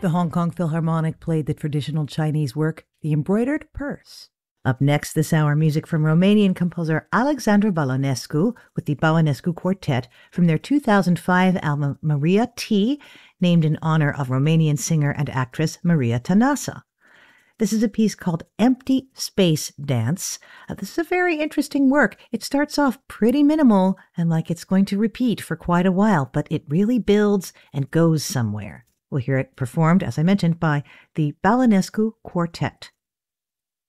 The Hong Kong Philharmonic played the traditional Chinese work, The Embroidered Purse. Up next this hour, music from Romanian composer Alexandru Bălănescu with the Bălănescu Quartet from their 2005 album Maria T, named in honor of Romanian singer and actress Maria Tănase. This is a piece called Empty Space Dance. This is a very interesting work. It starts off pretty minimal and like it's going to repeat for quite a while, but it really builds and goes somewhere. We'll hear it performed, as I mentioned, by the Bălănescu Quartet.